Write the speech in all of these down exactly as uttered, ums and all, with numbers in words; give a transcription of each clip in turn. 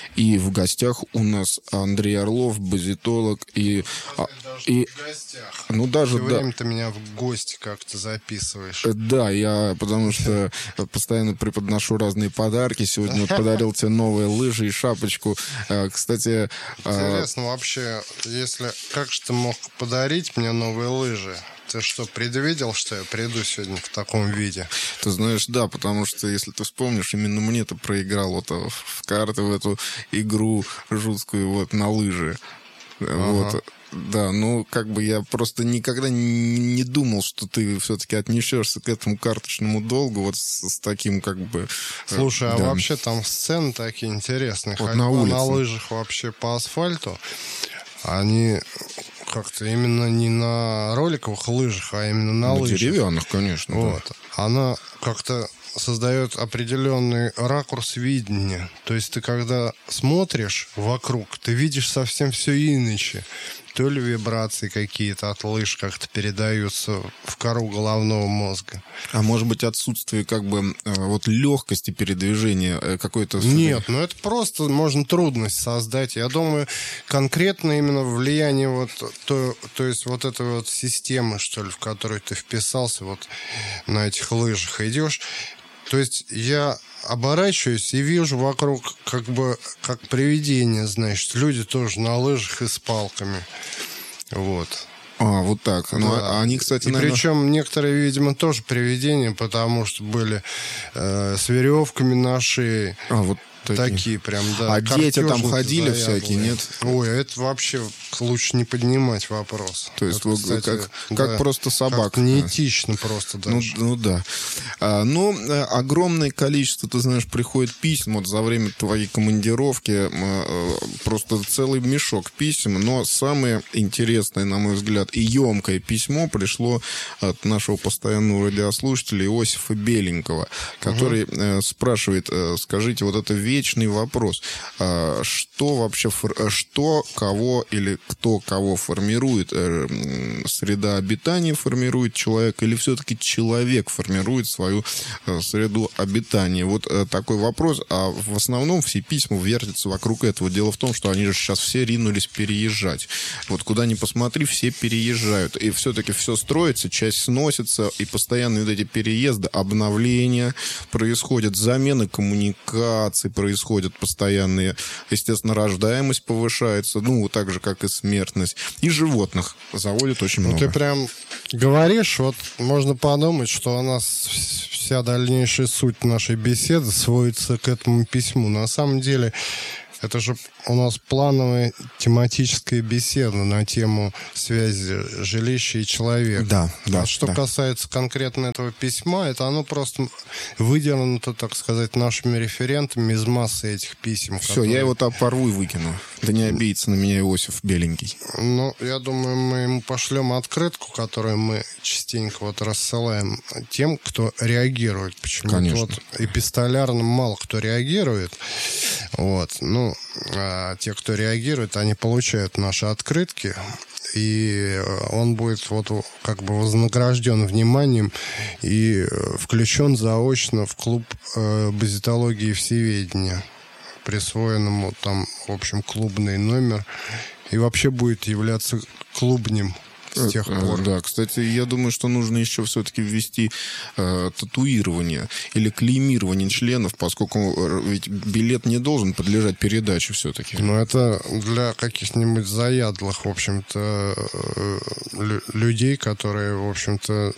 И в гостях у нас Андрей Орлов, базитолог. И, и, ну, даже, Все да, время ты меня в гости как-то записываешь. Да, я потому что постоянно преподношу разные подарки. Сегодня вот подарил тебе новые лыжи и шапочку. Кстати... Интересно вообще, если... Как же ты мог подарить мне новые лыжи? Ты что, предвидел, что я приду сегодня в таком виде? Ты знаешь, да, потому что, если ты вспомнишь, именно мне ты проиграл вот в карты, в эту игру жуткую вот на лыжи. Ага. Вот. Да, ну, как бы я просто никогда не думал, что ты все-таки отнесешься к этому карточному долгу вот с, с таким, как бы... Слушай, да. А вообще там сцены такие интересные. Вот Ходьба на улице. На лыжах вообще по асфальту. Они как-то именно не на роликовых лыжах, а именно на, на лыжах. Деревянных, конечно. Вот. Да. Она как-то создает определенный ракурс видения. То есть ты когда смотришь вокруг, ты видишь совсем все иначе. То ли вибрации какие-то от лыж как-то передаются в кору головного мозга. А может быть, отсутствие как бы вот легкости передвижения какой-то... Нет, ну это просто можно трудность создать. Я думаю, конкретно именно влияние вот то, то есть вот этой вот системы, что ли, в которой ты вписался, вот на этих лыжах идешь. То есть я оборачиваюсь и вижу вокруг как бы как привидение, значит, люди тоже на лыжах и с палками. Вот. А, вот так. Да. Ну, а они, кстати, и наверное... причем некоторые, видимо, тоже привидения, потому что были э, с веревками на шее. А, вот такие, такие прям, да. А дети там ходили заядлые. всякие, нет? Ой, это вообще лучше не поднимать вопрос. То есть, это, вот, кстати, как, да, как просто собак. Как неэтично просто даже. Ну, ну да. А, но огромное количество, ты знаешь, приходит писем вот за время твоей командировки. Просто целый мешок писем. Но самое интересное, на мой взгляд, и емкое письмо пришло от нашего постоянного радиослушателя Иосифа Беленького, который угу. спрашивает, скажите, вот это вечный вопрос. Что вообще, что, кого или кто кого формирует? Среда обитания формирует человека или все-таки человек формирует свою среду обитания? Вот такой вопрос. А в основном все письма вертятся вокруг этого. Дело в том, что они же сейчас все ринулись переезжать. Вот куда ни посмотри, все переезжают. И все-таки все строится, часть сносится, и постоянные вот эти переезды, обновления происходят, замена коммуникаций происходят постоянные. Естественно, рождаемость повышается, ну, так же, как и смертность. И животных заводят очень много. Ну, ты прям говоришь, вот можно подумать, что у нас вся дальнейшая суть нашей беседы сводится к этому письму. На самом деле, это же у нас плановая тематическая беседа на тему связи жилища и человека. Да, да. А что да. касается конкретно этого письма, это оно просто выдернуто, так сказать, нашими референтами из массы этих писем. Все, которые... я его там порву и выкину. Да не обидится на меня Иосиф Беленький. Ну, я думаю, мы ему пошлем открытку, которую мы частенько вот рассылаем тем, кто реагирует. Почему-то Конечно. вот эпистолярно мало кто реагирует. Вот, ну, а те, кто реагирует, они получают наши открытки, и он будет вот как бы вознагражден вниманием и включен заочно в клуб э, базитологии и всеведения, присвоенному там, в общем, клубный номер, и вообще будет являться клубнем с тех пор. Да, кстати, я думаю, что нужно еще все-таки ввести э, татуирование или клеймирование членов, поскольку ведь билет не должен подлежать передаче все-таки. Ну, это для каких-нибудь заядлых, в общем-то, лю- людей, которые, в общем-то,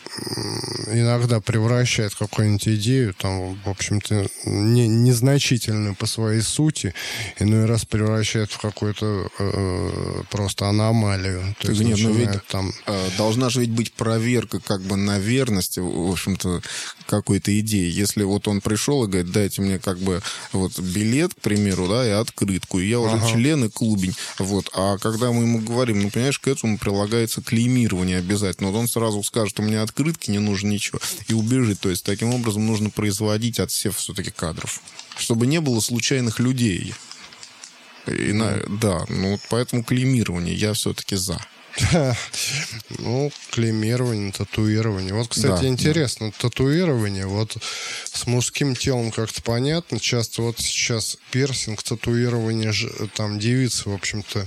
иногда превращают какую-нибудь идею, там, в общем-то, не, незначительную по своей сути, иной раз превращают в какую-то э, просто аномалию. То есть нет, ну ведь там... должна же ведь быть проверка как бы на верность, в общем-то, какой-то идеи. Если вот он пришел и говорит, дайте мне как бы вот билет, к примеру, да, и открытку, и я уже ага. член и клубень. Вот. А когда мы ему говорим, ну, понимаешь, к этому прилагается клеймирование обязательно. Вот он сразу скажет, у меня открытки, не нужно ничего, и убежит. То есть таким образом нужно производить отсев все-таки кадров, чтобы не было случайных людей. И на... Да, ну вот поэтому клеймирование я все-таки за. Ну, клеймирование, татуирование. Вот, кстати, Да, интересно, да. Татуирование, вот с мужским телом как-то понятно. Часто вот сейчас пирсинг, татуирование, там девицы, в общем-то,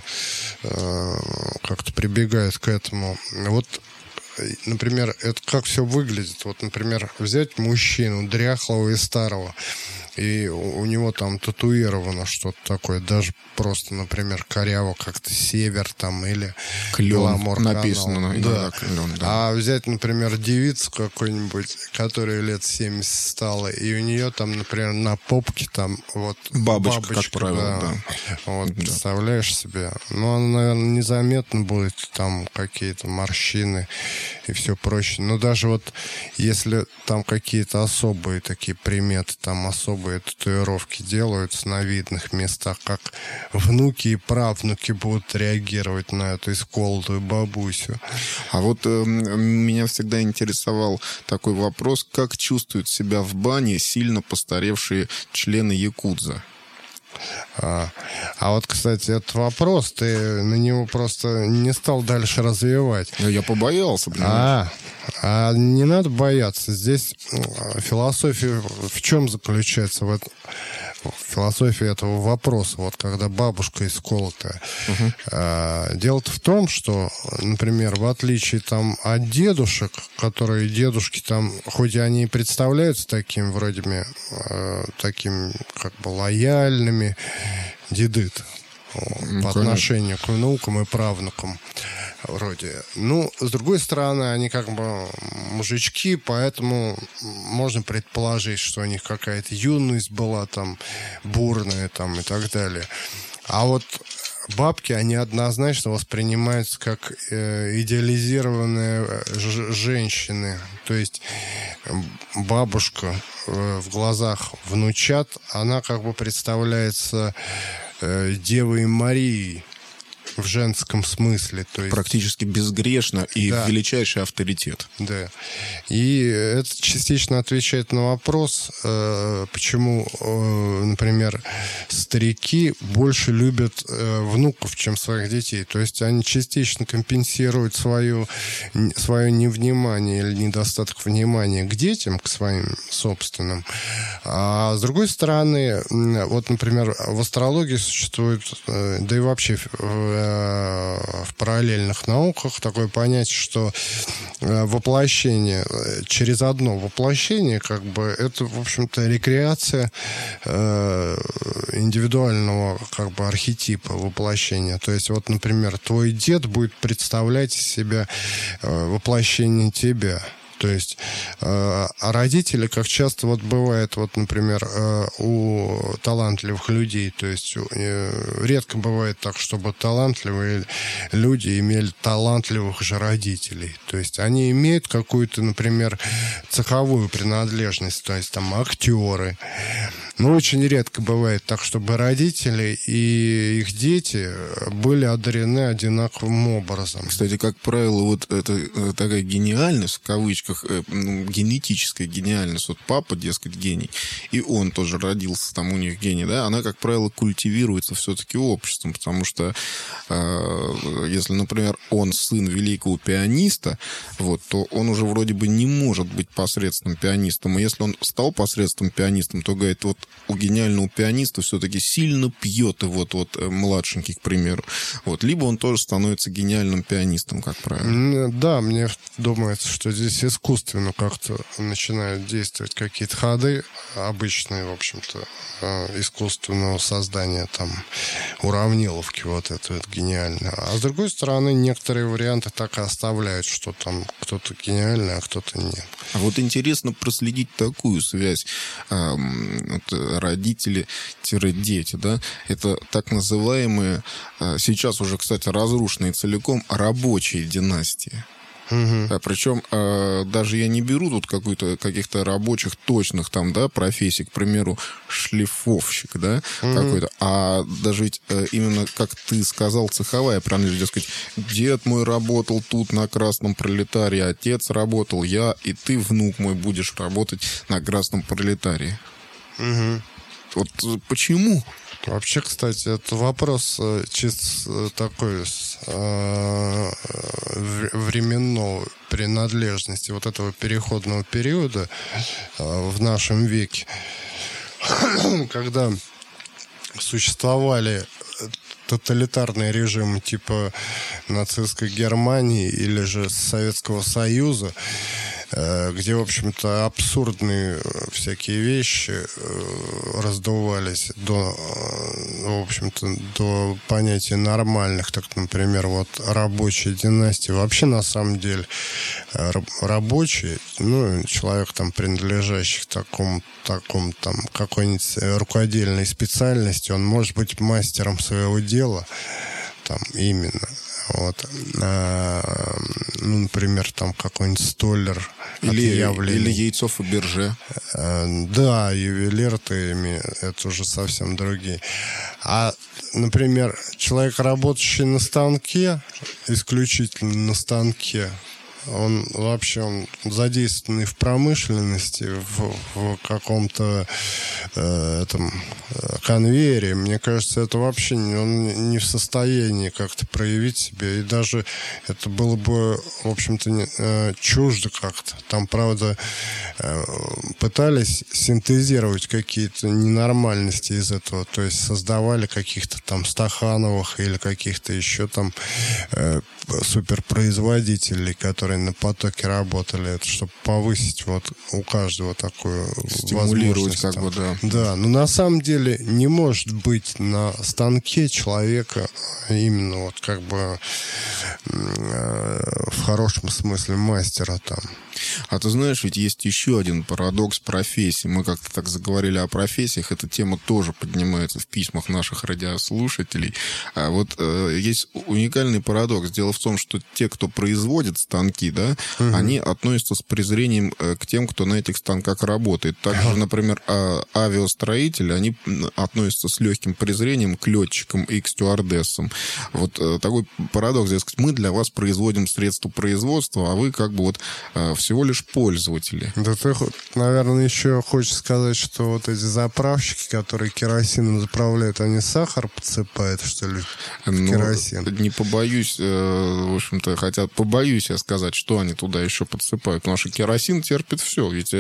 как-то прибегают к этому. Вот, например, это как все выглядит. Вот, например, взять мужчину дряхлого и старого, и у него там татуировано что-то такое, даже просто, например, коряво как-то север там или клен написано. Да. Да, клен, да. А взять, например, девицу какую-нибудь, которая лет семьдесят стала, и у нее там, например, на попке там вот бабочка, бабочка как правило, да. да. Вот, да. Представляешь себе? Ну, она, наверное, незаметно будет, там какие-то морщины и все проще. Но даже вот если там какие-то особые такие приметы, там особые татуировки делаются на видных местах, как внуки и правнуки будут реагировать на эту исколотую бабусю. А вот э, меня всегда интересовал такой вопрос, как чувствуют себя в бане сильно постаревшие члены якудза? А, а вот, кстати, этот вопрос, ты на него просто не стал дальше развивать. Я побоялся, понимаешь? А, а не надо бояться. Здесь философия в чем заключается? Вот философия этого вопроса, вот когда бабушка исколотая. Uh-huh. А, дело-то в том, что, например, в отличие там от дедушек, которые дедушки там, хоть и они и представляются такими, вроде бы, э, такими как бы лояльными, деды-то, ну, по конечно. Отношению к внукам и правнукам вроде. Ну, с другой стороны, они как бы мужички, поэтому можно предположить, что у них какая-то юность была там бурная там и так далее. А вот бабки, они однозначно воспринимаются как э, идеализированные ж- женщины. То есть бабушка э, в глазах внучат, она как бы представляется э, Девой Марией в женском смысле. То есть, практически безгрешно и да. величайший авторитет. Да. И это частично отвечает на вопрос, почему, например, старики больше любят внуков, чем своих детей. То есть они частично компенсируют свою, свое невнимание или недостаток внимания к детям, к своим собственным. А с другой стороны, вот, например, в астрологии существует, да и вообще в параллельных науках такое понятие, что воплощение, через одно воплощение, как бы, это, в общем-то, рекреация индивидуального, как бы, архетипа воплощения. То есть, вот, например, твой дед будет представлять из себя воплощение тебя. То есть, э, а родители, как часто вот бывает, вот, например, э, у талантливых людей, то есть э, редко бывает так, чтобы талантливые люди имели талантливых же родителей. То есть они имеют какую-то, например, цеховую принадлежность, то есть там актеры. Но очень редко бывает так, чтобы родители и их дети были одарены одинаковым образом. Кстати, как правило, вот это такая гениальность, в кавычках, ну, генетическая гениальность. Вот папа, дескать, гений, и он тоже родился, там у них гений, да, она, как правило, культивируется все-таки обществом, потому что э, если, например, он сын великого пианиста, вот, то он уже вроде бы не может быть посредственным пианистом. И если он стал посредственным пианистом, то, говорит, вот у гениального пианиста все-таки сильно пьет, и вот, вот младшенький, к примеру. Вот, либо он тоже становится гениальным пианистом, как правило. Да, мне думается, что здесь искусственно как-то начинают действовать какие-то ходы обычные, в общем-то, искусственного создания там уравниловки вот это вот гениально. А с другой стороны, некоторые варианты так и оставляют, что там кто-то гениальный, а кто-то нет. А вот интересно проследить такую связь э, вот, родители-дети, да, это так называемые, э, сейчас уже, кстати, разрушенные целиком рабочие династии. Угу. А, причем э, даже я не беру тут какую-то, каких-то рабочих точных там, да, профессий, к примеру, шлифовщик, да, угу. какой-то, а даже ведь э, именно, как ты сказал, цеховая принадлежность, дескать, дед мой работал тут на Красном Пролетарии, отец работал, я и ты, внук мой, будешь работать на Красном Пролетарии. Угу. Вот почему? Вообще, кстати, это вопрос чисто такой э, временной принадлежности вот этого переходного периода э, в нашем веке, когда существовали тоталитарные режимы типа нацистской Германии или же Советского Союза, где, в общем-то, абсурдные всякие вещи раздувались до, в общем-то, до понятия нормальных, так, например, вот рабочая династия. Вообще, на самом деле, рабочий, ну, человек, там, принадлежащий к такому, такому, там, какой-нибудь рукодельной специальности, он может быть мастером своего дела, там, именно. Вот. А, ну, например, там какой-нибудь столер или, или яйцо Фаберже. А, да, ювелиры, это уже совсем другие. А, например, человек, работающий на станке, исключительно на станке, он вообще он задействованный в промышленности, в, в каком-то э, этом конвейере. Мне кажется, это вообще не, он не в состоянии как-то проявить себя. И даже это было бы, в общем-то, не, э, чуждо как-то. Там, правда, э, пытались синтезировать какие-то ненормальности из этого. То есть создавали каких-то там Стахановых или каких-то еще там э, суперпроизводителей, которые на потоке работали, это чтобы повысить вот у каждого такую стимулировать, как бы, да. Да, но на самом деле не может быть на станке человека именно вот как бы э, в хорошем смысле мастера там. А ты знаешь, ведь есть еще один парадокс профессии. Мы как-то так заговорили о профессиях. Эта тема тоже поднимается в письмах наших радиослушателей. А вот э, есть уникальный парадокс. Дело в том, что те, кто производит станки, да, угу. они относятся с презрением э, к тем, кто на этих станках работает. Также, ага. например, а, авиастроители, они относятся с легким презрением к летчикам и к стюардессам. Вот э, такой парадокс. Дескать, мы для вас производим средства производства, а вы как бы вот э, всего лишь пользователи. Да ты, наверное, еще хочешь сказать, что вот эти заправщики, которые керосином заправляют, они сахар подсыпают, что ли, в ну, керосин? Не побоюсь, в общем-то, хотя побоюсь я сказать, что они туда еще подсыпают, потому что керосин терпит все, ведь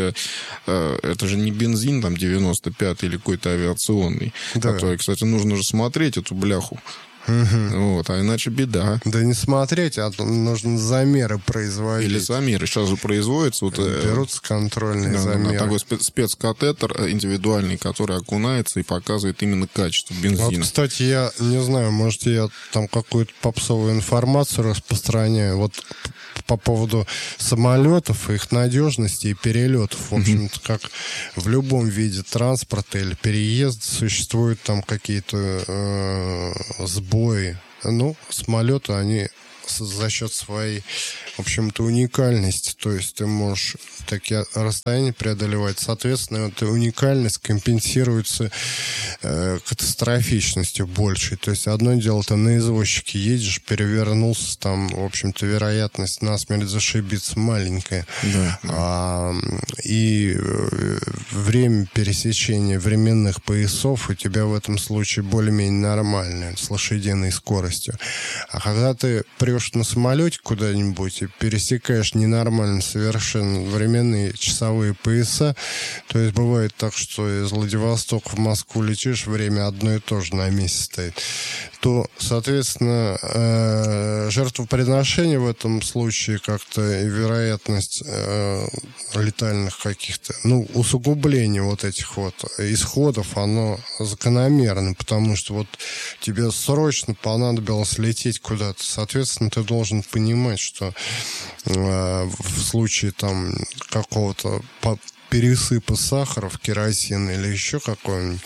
это же не бензин там девяносто пятый или какой-то авиационный, да. который, кстати, нужно же смотреть эту бляху. Угу. Вот, а иначе беда. Да не смотреть, а нужно замеры производить. Или замеры. Сейчас же производятся. Вот, берутся контрольные да, замеры. Такой спецкатетер индивидуальный, который окунается и показывает именно качество бензина. Вот, кстати, я не знаю, может, я там какую-то попсовую информацию распространяю. Вот по поводу самолетов, их надежности и перелетов. В общем-то, как в любом виде транспорта или переезда существуют там какие-то э, сбои. Ну, самолеты, они за счет своей, в общем-то, уникальности. То есть ты можешь такие расстояния преодолевать. Соответственно, эта уникальность компенсируется э, катастрофичностью большей. То есть одно дело, ты на извозчике едешь, перевернулся, там, в общем-то, вероятность насмерть зашибиться маленькая. Да, да. А, и время пересечения временных поясов у тебя в этом случае более-менее нормальное, с лошадиной скоростью. А когда ты прешь на самолете куда-нибудь и пересекаешь ненормально совершенно временные часовые пояса, то есть бывает так, что из Владивостока в Москву летишь, время одно и то же на месте стоит, то, соответственно, э, жертвоприношение в этом случае как-то и вероятность э, летальных каких-то, ну, усугубления вот этих вот исходов, оно закономерно, потому что вот тебе срочно понадобилось лететь куда-то, соответственно, ты должен понимать, что э, в случае там какого-то пересыпа сахара в керосин или еще какой-нибудь,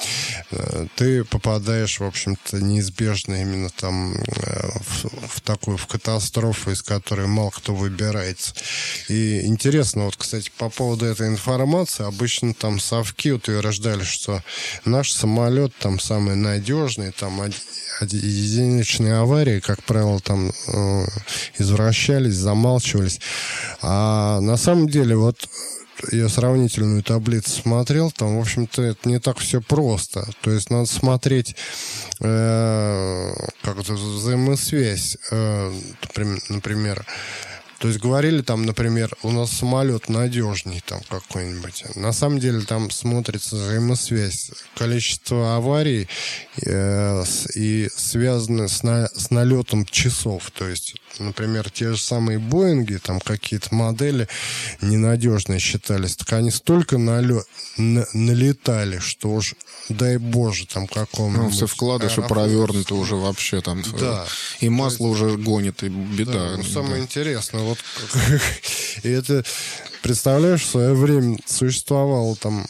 ты попадаешь, в общем-то, неизбежно именно там в, в такую, в катастрофу, из которой мало кто выбирается. И интересно, вот, кстати, по поводу этой информации, обычно там совки утверждали, что наш самолет там самый надежный, там единичные аварии, как правило, там э, извращались, замалчивались. А на самом деле, вот я сравнительную таблицу смотрел, там, в общем-то, это не так все просто. То есть надо смотреть э, как-то взаимосвязь, э, например. То есть говорили там, например, у нас самолет надежней там какой-нибудь. На самом деле там смотрится взаимосвязь. Количество аварий э, с, и связано с, на, с налетом часов. То есть, например, те же самые Боинги, там какие-то модели ненадежные считались. Так они столько налет, на, налетали, что уж, дай боже, там какому-нибудь... Ну, все вкладыши провернуты уже вообще там. Да. И масло есть, уже гонит, и беда. Да, ну, самое да. интересное, вот и это, представляешь, в свое время существовала там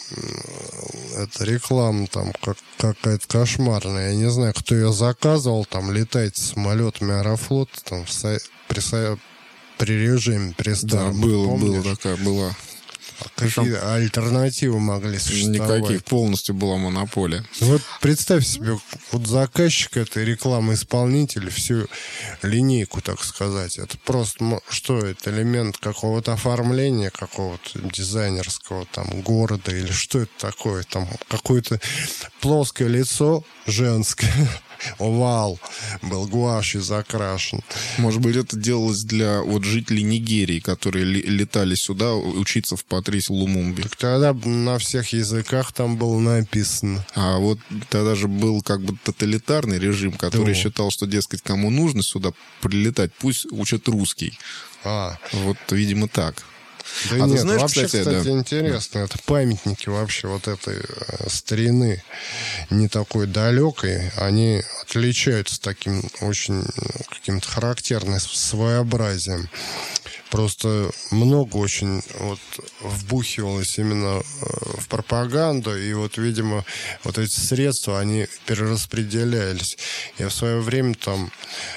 эта реклама там как, какая-то кошмарная. Я не знаю, кто ее заказывал, там летайте самолетами Аэрофлот там при, при режиме приставки. Да, было, было такая, была. Какие альтернативы могли существовать? Никаких, полностью была монополия. Вот представь себе, вот заказчик этой рекламы, исполнитель, всю линейку, так сказать. Это просто, что это, элемент какого-то оформления, какого-то дизайнерского там города, или что это такое? Там какое-то плоское лицо женское, овал был гуашью закрашен. Может быть, это делалось для вот жителей Нигерии, которые ли, летали сюда учиться в Патрисе Лумумбе. Так тогда на всех языках там было написано. А вот тогда же был как бы тоталитарный режим, который да. считал, что, дескать, кому нужно сюда прилетать, пусть учат русский. А. Вот, видимо, так. Да а нет, ты знаешь, вообще, кстати, кстати да. интересно, это памятники вообще вот этой э, старины, не такой далекой, они отличаются таким очень каким-то характерным своеобразием. Просто много очень вот вбухивалось именно в пропаганду, и вот, видимо, вот эти средства, они перераспределялись. Я в свое время там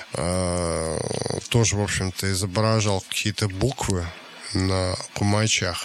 э, тоже, в общем-то, изображал какие-то буквы на кумачах,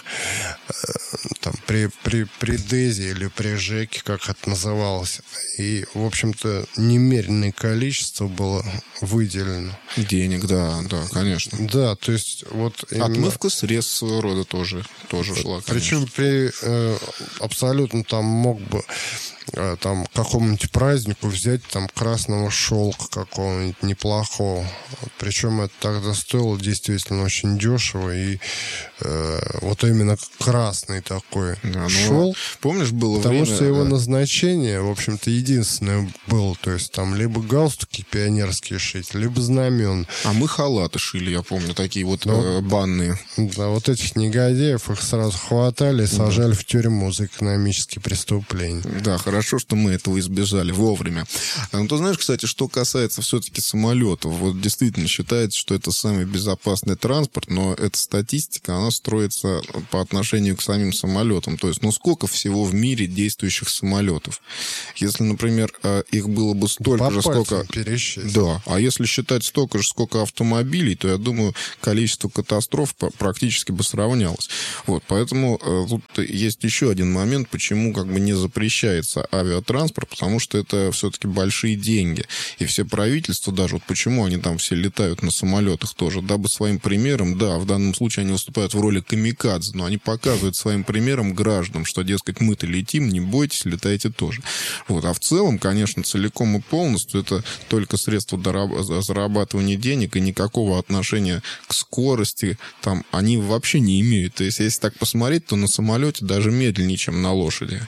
там, при, при, при Дезе или при Жеке, как это называлось. И, в общем-то, немеренное количество было выделено. Денег, да, да, конечно. Да, то есть вот... Именно... Отмывка средств своего рода тоже, тоже шла, конечно. Причем при э, абсолютно там мог бы там какому-нибудь празднику взять там красного шелка какого-нибудь неплохого. Причем это тогда стоило действительно очень дешево. И э, вот именно красный такой да, шелк. Помнишь, было потому время... что его назначение, в общем-то, единственное было. То есть там либо галстуки пионерские шить, либо знамен. А мы халаты шили, я помню, такие вот Но, э, банные. Да, вот этих негодяев их сразу хватали и сажали да. в тюрьму за экономические преступления. Да, хорошо. Хорошо, что мы этого избежали вовремя. Ну, ты знаешь, кстати, что касается все-таки самолетов, вот действительно считается, что это самый безопасный транспорт, но эта статистика, она строится по отношению к самим самолетам. То есть, ну, сколько всего в мире действующих самолетов? Если, например, их было бы столько по же, сколько... пересчесть. Да, а если считать столько же, сколько автомобилей, то, я думаю, количество катастроф практически бы сравнялось. Вот, поэтому тут есть еще один момент, почему как бы не запрещается авиатранспорт, потому что это все-таки большие деньги. И все правительства даже, вот почему они там все летают на самолетах тоже, дабы своим примером, да, в данном случае они выступают в роли камикадзе, но они показывают своим примером гражданам, что, дескать, мы-то летим, не бойтесь, летайте тоже. Вот. А в целом, конечно, целиком и полностью это только средство зарабатывания денег и никакого отношения к скорости там они вообще не имеют. То есть, если так посмотреть, то на самолете даже медленнее, чем на лошади.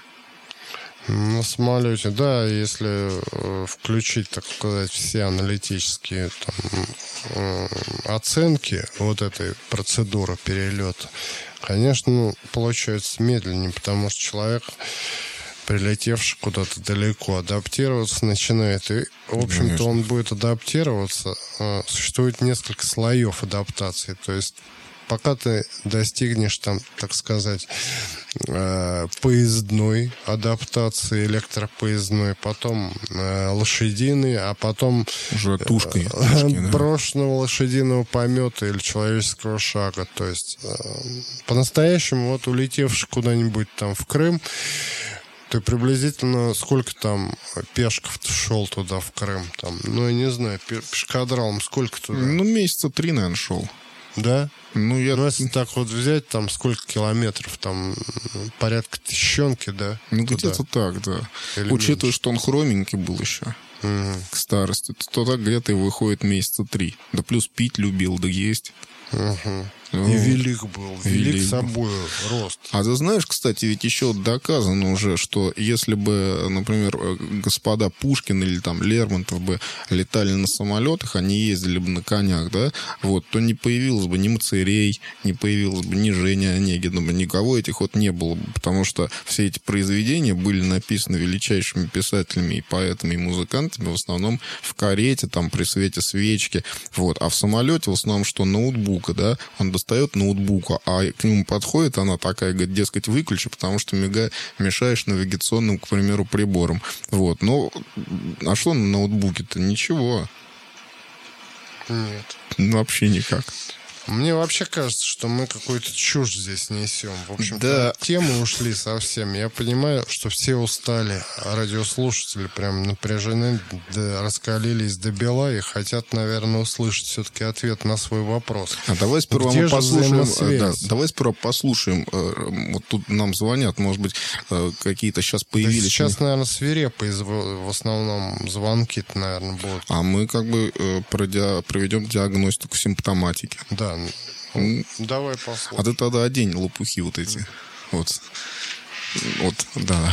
На самолете, да, если э, включить, так сказать, все аналитические там, э, оценки вот этой процедуры перелета, конечно, ну, получается медленнее, потому что человек, прилетевший куда-то далеко, адаптироваться начинает. И, в общем-то, конечно, он будет адаптироваться. Э, существует несколько слоев адаптации, то есть пока ты достигнешь там, так сказать, э, поездной адаптации, электропоездной, потом э, лошадиной, а потом уже тушкой, э, тушки, да. брошенного лошадиного помета или человеческого шага. То есть э, по-настоящему вот улетевший куда-нибудь там в Крым, ты приблизительно сколько там пешков шел туда в Крым? Там, ну, я не знаю, пешкадралом сколько туда? Ну, месяца три, наверное, шел. Да? Ну, я... Ну, если так вот взять, там сколько километров? Там порядка тысячонки, да? Ну, туда? где-то так, да. Или Учитывая, меньше? что он хроменький был еще Угу. к старости, то так где-то и выходит месяца три. Да плюс пить любил, да есть. Угу. Ну, И велик был, велик, велик собой рост. А ты знаешь, кстати, ведь еще доказано уже, что если бы, например, господа Пушкин или там Лермонтов бы летали на самолетах, они ездили бы на конях, да, вот, то не появилось бы ни Мацерей, не появилось бы ни Жени Онегина, никого этих вот не было бы, потому что все эти произведения были написаны величайшими писателями и поэтами, и музыкантами, в основном в карете, там, при свете свечки, вот, а в самолете в основном что, ноутбука, да, он достает ноутбука, а к нему подходит она такая, говорит, дескать, выключи, потому что мига... мешаешь навигационным, к примеру, приборам. Вот. Ну, а что на ноутбуке-то? Ничего. Нет. Вообще никак. Мне вообще кажется, что мы какую-то чушь здесь несем. В общем-то, Да. темы ушли совсем. Я понимаю, что все устали, а радиослушатели прям напряжены, да, раскалились до бела и хотят, наверное, услышать все-таки ответ на свой вопрос. А давай сперва Где мы же послушаем. взаимосвязь? Да, давай сперва послушаем. э, Вот тут нам звонят, может быть, э, какие-то сейчас Да появились. сейчас, наверное, свирепые зв- в основном звонки-то, наверное, будут. А мы как бы э, продя- проведем диагностику симптоматики. Да. М. Давай А послушаем. ты тогда одень лопухи вот эти. Вот. Вот, да.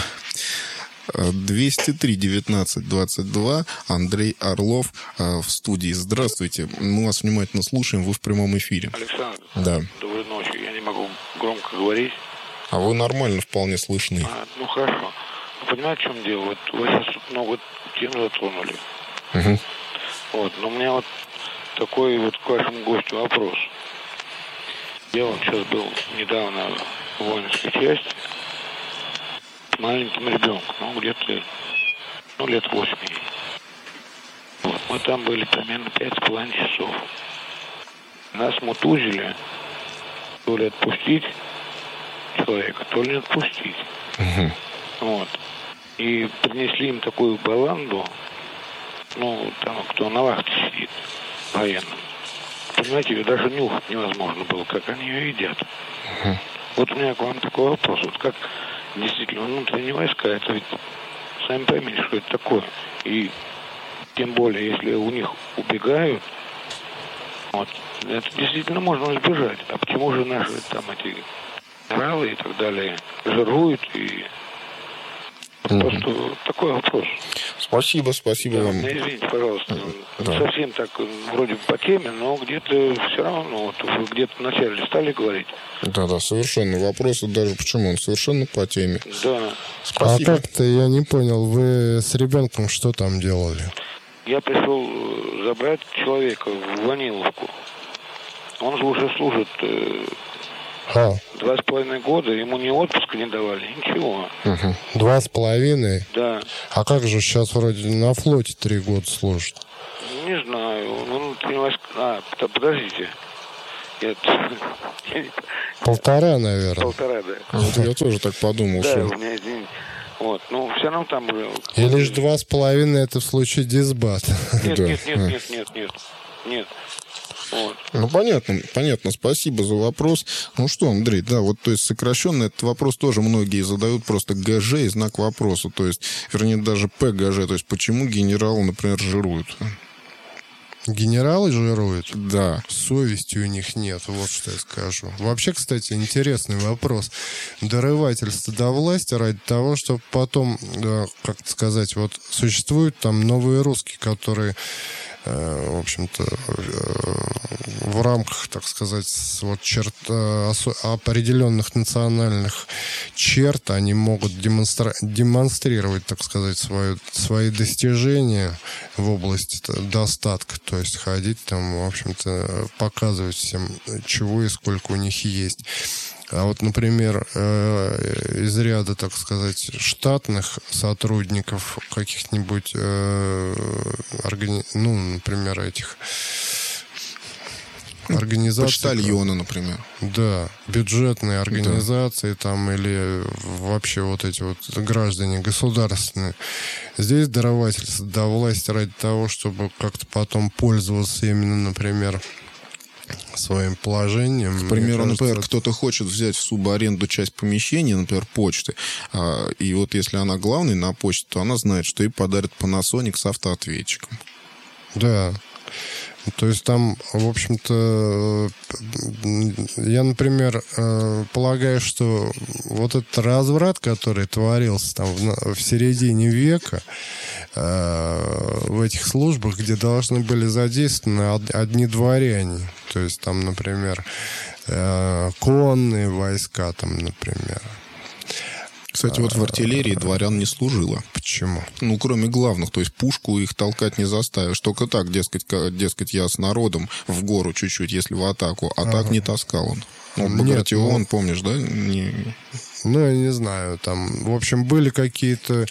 двести три девятнадцать двадцать два. Андрей Орлов э, в студии. Здравствуйте. Мы вас внимательно слушаем. Вы в прямом эфире. Александр, Да. доброй ночи. Я не могу громко говорить. А вы нормально вполне слышны. А, ну, хорошо. Вы понимаете, в чем дело? Вот вы сейчас тут много тем затронули. Угу. Вот. Но у меня вот такой вот к вашему гостю вопрос. Я вот сейчас был недавно в воинской части с маленьким ребенком, ну, где-то, ну, лет восемь. Вот. Мы там были примерно пять с половиной часов. Нас мутузили, то ли отпустить человека, то ли не отпустить. Угу. Вот. И принесли им такую баланду, ну, там, кто на вахте сидит, военным. Понимаете, ее даже нюхать невозможно было, как они ее едят. Угу. Вот у меня к вам такой вопрос. Вот как действительно внутренние войска, это ведь, сами поймите, что это такое. И тем более, если у них убегают, вот, это действительно можно избежать. А почему же наши там эти генералы и так далее жируют и... Мгм. Просто такой вопрос. Спасибо, спасибо Да, вам. меня извините, пожалуйста. Да. Совсем так э, вроде бы по теме, но где-то все равно, вот вы где-то вначале стали говорить. Да-да, совершенно. Вопросы даже почему он совершенно по теме. Да. Спасибо. А как-то я не понял, вы с ребенком что там делали? Я пришел э, забрать человека в Ваниловку. Он же уже служит э, А, два с половиной года, ему ни отпуска не давали, ничего. Угу. два с половиной? Да. А как же сейчас вроде на флоте три года служит? Не знаю. Он, понимаешь, а, п- подождите. Я, я не- Полтора, наверное. полтора, да. Вот я тоже так подумал, Да, что... у меня извините. Вот, ну, все равно там уже... Или ж два с половиной это в случае дисбат. Нет, Да. нет, нет, нет, нет, нет, нет. Вот. Ну, понятно, понятно, спасибо за вопрос. Ну что, Андрей, да, вот, то есть, сокращенно этот вопрос тоже многие задают просто ГЖ и знак вопроса, то есть, вернее, даже ПГЖ, то есть, почему генералы, например, жируют? Генералы жируют? Да. Совести у них нет, вот что я скажу. Вообще, кстати, интересный вопрос. Дорывательство до власти ради того, чтобы потом, да, как сказать, вот существуют там новые русские, которые, э, в общем-то, э, в рамках, так сказать, с вот черт, э, осо- определенных национальных черт, они могут демонстра- демонстрировать, так сказать, свою, свои достижения в области т- достатка, то есть ходить там, в общем-то, показывать всем, чего и сколько у них есть. А вот, например, э, из ряда, так сказать, штатных сотрудников каких-нибудь, э, органи... ну, например, этих организаций... Почтальона, например. Да, бюджетные организации там или вообще вот эти вот граждане государственные. Здесь даровательство до власти ради того, чтобы как-то потом пользоваться именно, например, своим положением. К примеру, кажется, например, кто-то хочет взять в субаренду часть помещения, например, почты, и вот если она главный на почте, то она знает, что ей подарят Panasonic с автоответчиком. Да. То есть там, в общем-то, я, например, полагаю, что вот этот разврат, который творился там в, в середине века в этих службах, где должны были задействованы одни дворяне, то есть там, например, конные войска, там, например. Кстати, вот в артиллерии дворян не служило. Почему? Ну, кроме главных, то есть пушку их толкать не заставишь. Только так, дескать, дескать, я с народом в гору чуть-чуть, если в атаку. А ага. так не таскал он. Ну, Багратион, ну, помнишь, да? Не... Ну, я не знаю. Там, в общем, были какие-то,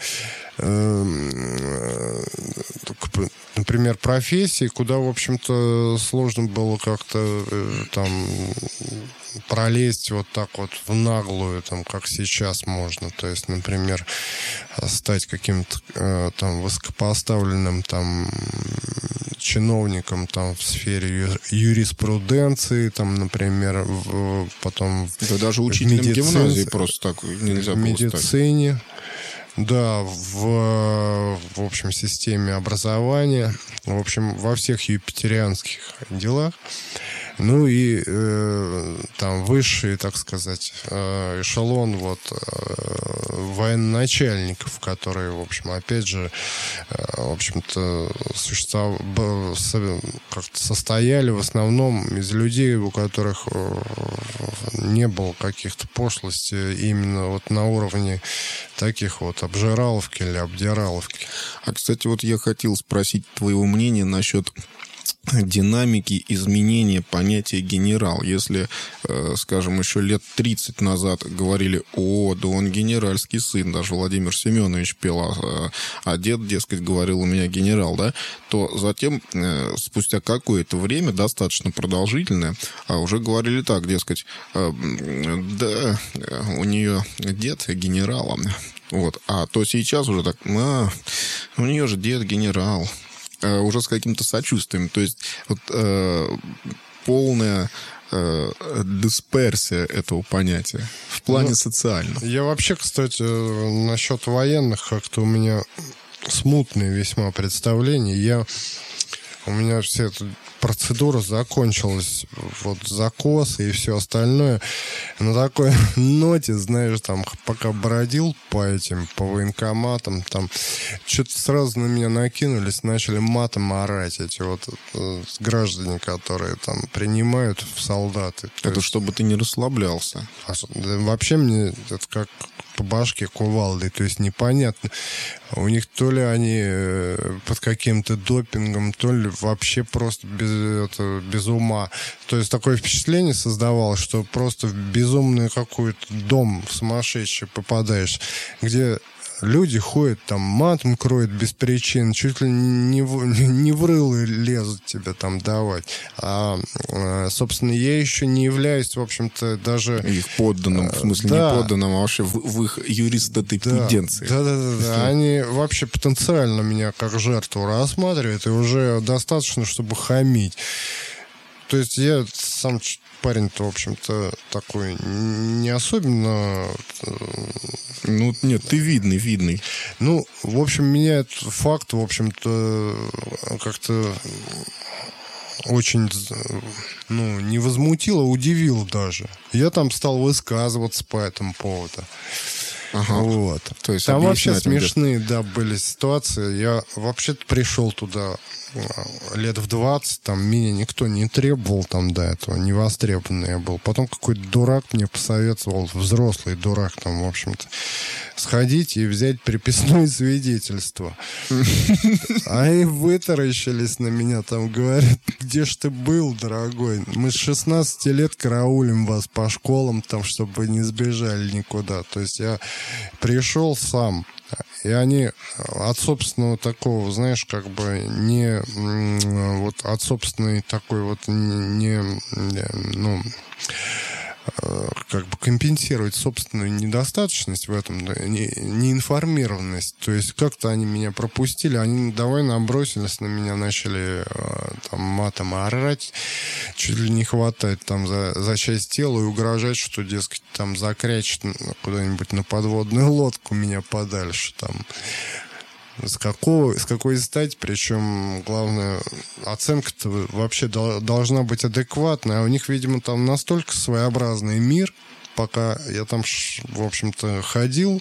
например, профессии, куда, в общем-то, сложно было как-то там пролезть вот так вот в наглую, там, как сейчас можно. То есть, например, стать каким-то там высокопоставленным там чиновником там в сфере юриспруденции, там, например, в, потом да, даже учителем медици... гимназии просто так нельзя было в медицине, стать. Да, в, в общем, системе образования, в общем, во всех юпитерианских делах. Ну и э, там высший, так сказать, э, эшелон вот э, военачальников, которые, в общем, опять же, э, в общем-то, существов... как-то состояли в основном из людей, у которых э, не было каких-то пошлостей именно вот на уровне таких вот обжираловки или обдираловки. А, кстати, вот я хотел спросить твоего мнения насчет динамики изменения понятия генерал. Если, скажем, еще лет тридцать назад говорили: о, да он генеральский сын, даже Владимир Семенович пел, а, а дед, дескать, говорил: у меня генерал, да, то затем, спустя какое-то время, достаточно продолжительное, уже говорили так, дескать, да, у нее дед генерал, вот, а то сейчас уже так, а, у нее же дед генерал, уже с каким-то сочувствием. То есть вот, э, полная э, дисперсия этого понятия в плане ну, социальном. Я вообще, кстати, насчет военных как-то у меня смутные весьма представления. Я, у меня вся эта процедура закончилась, вот закосы и все остальное на такой ноте, знаешь, там, пока бродил по этим, по военкоматам, там, что-то сразу на меня накинулись, начали матом орать эти вот э, граждане, которые там принимают в солдаты. Это есть, чтобы ты не расслаблялся. А, да, вообще мне это как по башке кувалдой, то есть непонятно. У них то ли они под каким-то допингом, то ли вообще просто без, это, без ума. То есть такое впечатление создавалось, что просто в безумный какой-то дом сумасшедший попадаешь, где люди ходят, там, матом кроют без причин, чуть ли не в, не в рыло лезут тебе там давать. А, собственно, я еще не являюсь, в общем-то, даже... Их подданным, в смысле, да. не подданным, а вообще в, в их юриспруденции. Да, да, да, да. Они вообще потенциально меня как жертву рассматривают, и уже достаточно, чтобы хамить. То есть я сам парень-то, в общем-то, такой не особенно... Ну, нет, ты видный, видный. Ну, в общем, меня этот факт, в общем-то, как-то очень, ну, не возмутил, а удивил даже. Я там стал высказываться по этому поводу. Ага. Вот. То есть там вообще смешные, да, были ситуации. Я вообще-то пришел туда лет в двадцать, там меня никто не требовал там до этого, невостребованный я был. Потом какой-то дурак мне посоветовал, взрослый дурак там, в общем-то, сходить и взять приписное свидетельство. Они вытаращились на меня, там говорят: где ж ты был, дорогой? Мы с шестнадцати лет караулим вас по школам, там, чтобы вы не сбежали никуда. То есть я пришел сам. И они от собственного такого, знаешь, как бы не... Вот от собственной такой вот не... не ну... как бы компенсировать собственную недостаточность в этом, да, не, неинформированность. То есть как-то они меня пропустили, они давай набросились на меня, начали там матом орать, чуть ли не хватать там за, за часть тела и угрожать, что, дескать, там закрячет куда-нибудь на подводную лодку меня подальше там. С, какого, с какой стати, причем, главное, оценка-то вообще должна быть адекватная, а у них, видимо, там настолько своеобразный мир, пока я там, в общем-то, ходил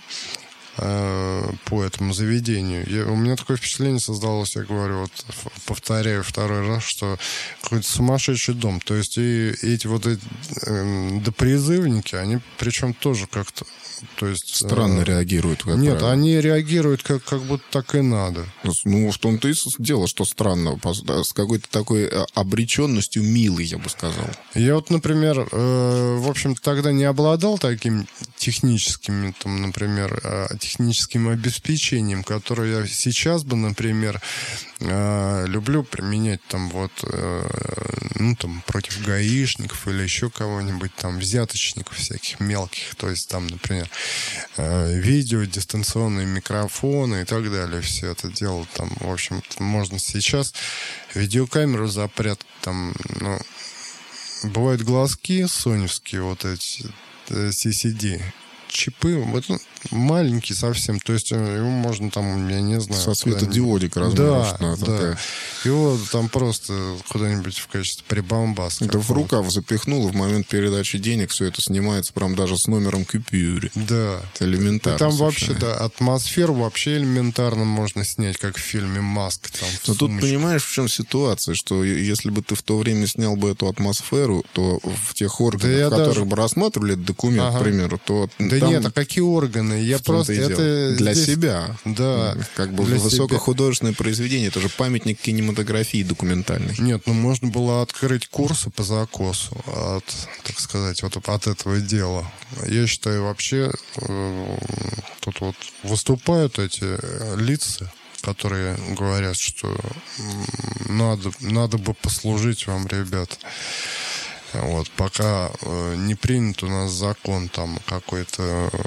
э, по этому заведению, я, у меня такое впечатление создалось, я говорю, вот повторяю второй раз, что какой-то сумасшедший дом, то есть и, и эти вот эти, э, допризывники, они причем тоже как-то То есть, странно э, реагируют. Как нет, правило. они реагируют как, как будто так и надо. Ну, в том-то и дело, что странно. С какой-то такой обреченностью милой, я бы сказал. Я вот, например, э, в общем-то, тогда не обладал таким техническим, там, например, э, техническим обеспечением, которое я сейчас бы, например, э, люблю применять там вот, э, ну, там, против гаишников или еще кого-нибудь, там, взяточников всяких мелких. То есть, там, например, видео, дистанционные микрофоны и так далее. Все это дело там, в общем, можно сейчас видеокамеру запрятать там, ну, бывают глазки соневские, вот эти си си ди чипы, вот, ну, маленький совсем, то есть его можно там, я не знаю... Со светодиодик размером. Да, да. Такая. Его там просто куда-нибудь в качестве прибамбаса. Это в рукав запихнул, в момент передачи денег все это снимается прям даже с номером купюры. Да. Это элементарно. И там совершенно. вообще, да, атмосферу вообще элементарно можно снять, как в фильме «Маск». Там, Но тут понимаешь, в чем ситуация, что если бы ты в то время снял бы эту атмосферу, то в тех органах, да в которых даже... бы рассматривали этот документ, ага. к примеру, то да там... нет, а какие органы? Я просто это для здесь... себя. Да. Как бы для высокохудожественное себя. Произведение, это же памятник кинематографии документальной. Нет, ну можно было открыть курсы по закосу от, так сказать, вот от этого дела. Я считаю, вообще э, тут вот выступают эти лица, которые говорят, что надо, надо бы послужить вам, ребят. Вот, пока э, не принят у нас закон там какой-то э,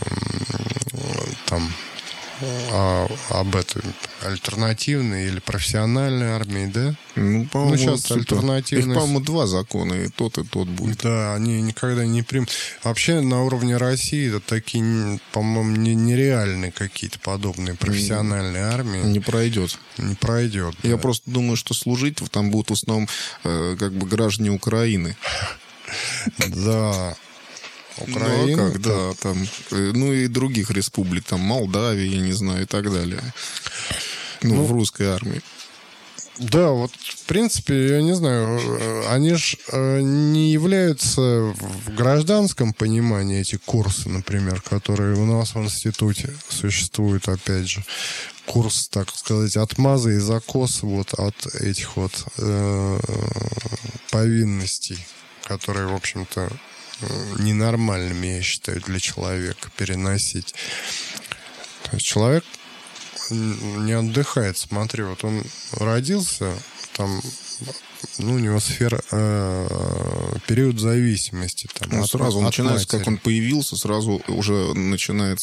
там а, об этой альтернативной или профессиональной армии, да? Ну, по-моему, ну, сейчас альтернативная... Их, по-моему, два закона, и тот, и тот будет. Да, они никогда не примут. Вообще, на уровне России это такие, по-моему, не, нереальные какие-то подобные профессиональные армии. Не пройдет. Не пройдет. Я да. просто думаю, что служить там будут в основном э, как бы граждане Украины. Да. Украина, ну, а как, да, там, ну и других республик, там, Молдавии, я не знаю, и так далее. Ну, ну в русской армии. Да, вот, в принципе, я не знаю, они же не являются в гражданском понимании эти курсы, например, которые у нас в институте существуют, опять же. Курс, так сказать, отмаза и закос вот от этих вот э, повинностей, которые, в общем-то, ненормальными, я считаю, для человека переносить. То есть человек не отдыхает. Смотри, вот он родился, там, ну, у него сфера, э, период зависимости. Там, ну, от, сразу от начинается, матери. как он появился, сразу уже начинается